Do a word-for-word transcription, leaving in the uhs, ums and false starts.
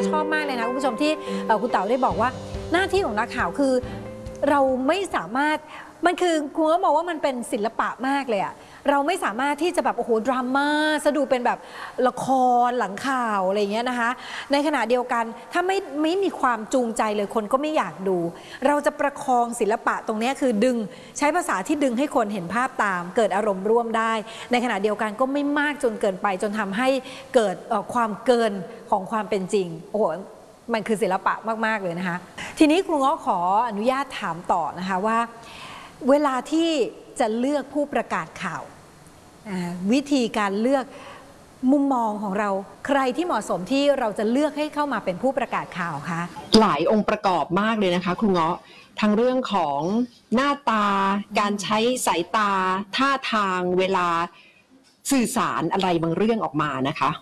ชอบมากเลยนะคุณผู้ชมที่คุณเต๋าได้บอกว่าหน้าที่ของนักข่าวคือเราไม่สามารถมันคือคุณก็มองว่ามันเป็นศิลปะมากเลยอะเราไม่สามารถที่จะแบบโอ้โหดราม่าสะดูเป็นแบบละครหลังข่าวอะไรเงี้ยนะคะในขณะเดียวกันถ้าไม่ไม่มีความจูงใจเลยคนก็ไม่อยากดูเราจะประคองศิลปะตรงนี้คือดึงใช้ภาษาที่ดึงให้คนเห็นภาพตามเกิดอารมณ์ร่วมได้ในขณะเดียวกันก็ไม่มากจนเกินไปจนทำให้เกิดความเกินของความเป็นจริงโอ้โหมันคือศิลปะมากๆเลยนะคะทีนี้ครูง้อขออนุญาตถามต่อนะคะว่าเวลาที่จะเลือกผู้ประกาศข่าววิธีการเลือกมุมมองของเราใครที่เหมาะสมที่เราจะเลือกให้เข้ามาเป็นผู้ประกาศข่าวคะหลายองค์ประกอบมากเลยนะคะครูเงาะทั้งเรื่องของหน้าตาการใช้สายตาท่าทางเวลาสื่อสารอะไรบางเรื่องออกมานะคะ